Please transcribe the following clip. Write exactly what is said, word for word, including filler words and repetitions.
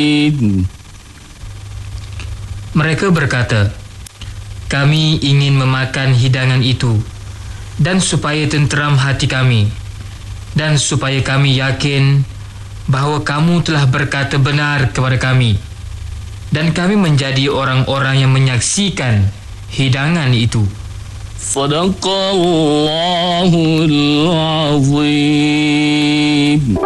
Mereka berkata, kami ingin memakan hidangan itu, dan supaya tenteram hati kami, dan supaya kami yakin bahawa kamu telah berkata benar kepada kami, dan kami menjadi orang-orang yang menyaksikan hidangan itu. Sadaqallahul azim.